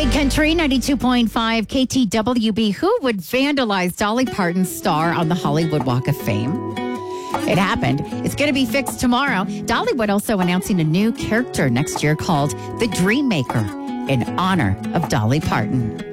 Big Country 92.5 KTWB. Who would vandalize Dolly Parton's star on the Hollywood Walk of Fame? It happened. It's going to be fixed tomorrow. Dollywood also announcing a new character next year called the Dream Maker in honor of Dolly Parton.